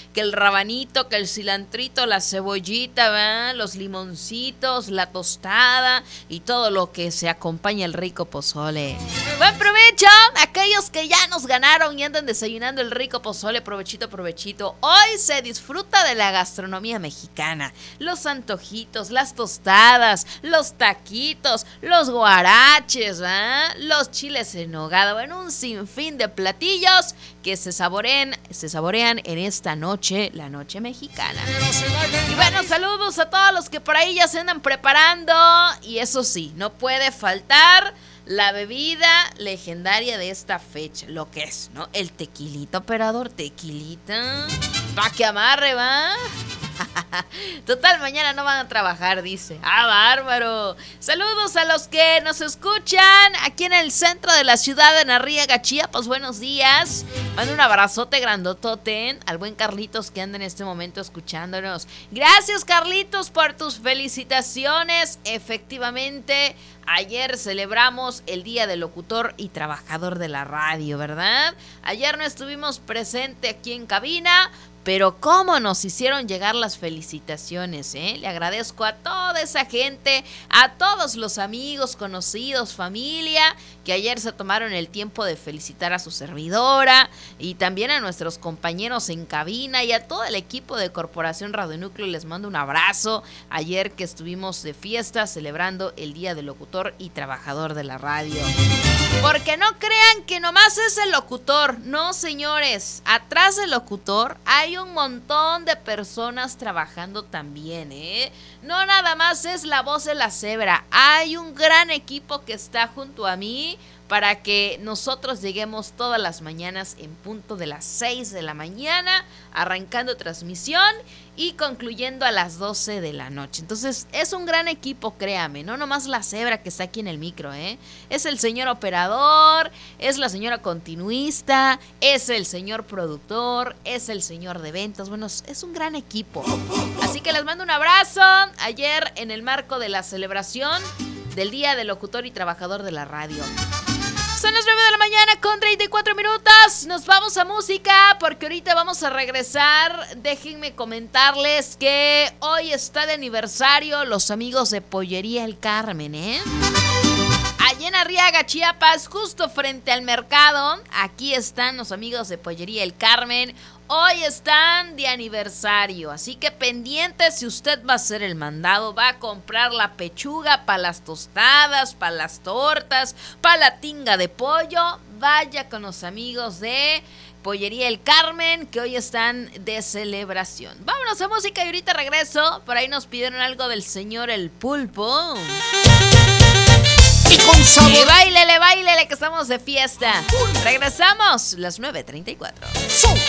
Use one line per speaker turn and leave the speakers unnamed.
que el rabanito, que el cilantrito, la cebollita, ¿verdad? Los limoncitos, la tostada y todo lo que se acompaña el rico pozole. Buen provecho, aquellos que ya nos ganaron y andan desayunando el rico pozole, provechito, provechito. Hoy se disfruta de la gastronomía mexicana, los antojitos, las tostadas, los taquitos, los guaraches, ¿verdad? Los chiles en nogada, bueno, un sinfín de platillos que se saborean en esta noche, la noche mexicana. Y bueno, saludos a todos los que por ahí ya se andan preparando. Y eso sí, no puede faltar la bebida legendaria de esta fecha, lo que es, ¿no? El tequilita, operador, tequilita. Pa' que amarre, ¿va? Total, mañana no van a trabajar, dice. ¡Ah, bárbaro! Saludos a los que nos escuchan aquí en el centro de la ciudad de Arriaga, Chiapas. Buenos días. Mando un abrazote grandotote al buen Carlitos que anda en este momento escuchándonos. Gracias, Carlitos, por tus felicitaciones. Efectivamente, ayer celebramos el Día del Locutor y Trabajador de la Radio, ¿verdad? Ayer no estuvimos presentes aquí en cabina, pero cómo nos hicieron llegar las felicitaciones, ¿eh? Le agradezco a toda esa gente, a todos los amigos, conocidos, familia, que ayer se tomaron el tiempo de felicitar a su servidora y también a nuestros compañeros en cabina y a todo el equipo de Corporación Radio Núcleo. Les mando un abrazo. Ayer que estuvimos de fiesta celebrando el Día del Locutor y Trabajador de la Radio. Porque no crean que nomás es el locutor. No, señores. Atrás del locutor hay un montón de personas trabajando también, ¿eh? No nada más es la voz de la cebra. Hay un gran equipo que está junto a mí para que nosotros lleguemos todas las mañanas en punto de las 6 de la mañana, arrancando transmisión y concluyendo a las 12 de la noche. Entonces, es un gran equipo, créame, no nomás la cebra que está aquí en el micro, ¿eh? Es el señor operador, es la señora continuista, es el señor productor, es el señor de ventas. Bueno, es un gran equipo. Así que les mando un abrazo. Ayer, en el marco de la celebración del Día del Locutor y Trabajador de la Radio. Son las 9 de la mañana con 34 minutos. Nos vamos a música porque ahorita vamos a regresar. Déjenme comentarles que hoy está de aniversario los amigos de Pollería El Carmen, ¿eh? Allí en Arriaga, Chiapas, justo frente al mercado. Aquí están los amigos de Pollería El Carmen. Hoy están de aniversario, así que pendiente si usted va a hacer el mandado, va a comprar la pechuga para las tostadas, para las tortas, para la tinga de pollo. Vaya con los amigos de Pollería El Carmen, que hoy están de celebración. Vámonos a música y ahorita regreso. Por ahí nos pidieron algo del señor El Pulpo.
Y con sabor.
Y báilele, báilele, que estamos de fiesta. Regresamos, las 9:34.